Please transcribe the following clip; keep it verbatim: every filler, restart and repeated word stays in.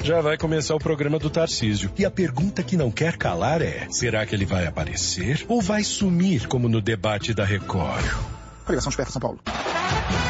Já vai começar o programa do Tarcísio. E a pergunta que não quer calar é: será que ele vai aparecer ou vai sumir como no debate da Record? Ligação esperta, São Paulo.